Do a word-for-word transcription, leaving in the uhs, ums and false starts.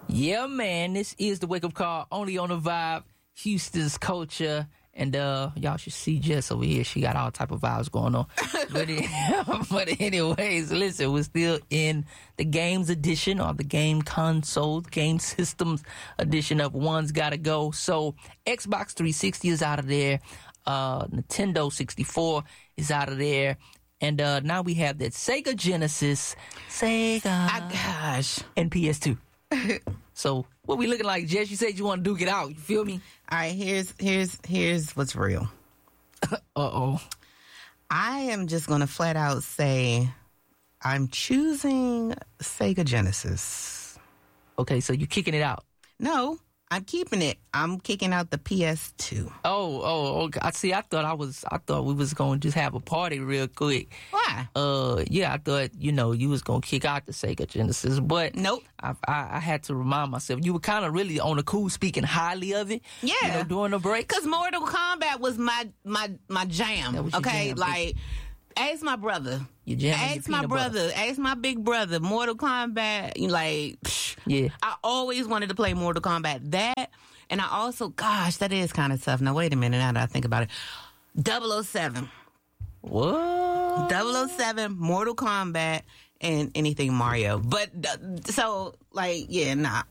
Yeah, man, this is the Wake Up Call, only on the Vibe, Houston's culture. And uh, y'all should see Jess over here. She got all type of vibes going on. but, it, but anyways, listen, we're still in the games edition or the game console, game systems edition of One's Gotta Go. So Xbox three sixty is out of there. Uh, Nintendo sixty-four is out of there. And uh, now we have that Sega Genesis, Sega, I, gosh, and P S two. So what we looking like, Jess? You said you want to duke it out. You feel me? All right, here's here's here's what's real. Uh-oh. I am just going to flat out say I'm choosing Sega Genesis. Okay, so you kicking it out? No, I'm keeping it. I'm kicking out the P S two. Oh, oh, okay. I see. I thought I was. I thought we was going to just have a party real quick. Why? Uh, yeah, I thought you know you was going to kick out the Sega Genesis, but nope. I, I, I had to remind myself you were kind of really on the cool, speaking highly of it. Yeah, you know, during the break, because Mortal Kombat was my my my jam. Okay, jam, like. Ask my brother. You jam ask my brother. Butter. Ask my big brother. Mortal Kombat. You like, psh, yeah. I always wanted to play Mortal Kombat. That, and I also, gosh, that is kind of tough. Now, wait a minute. Now that I think about it. double oh seven What? double oh seven, Mortal Kombat, and anything Mario. But, so, like, yeah, nah.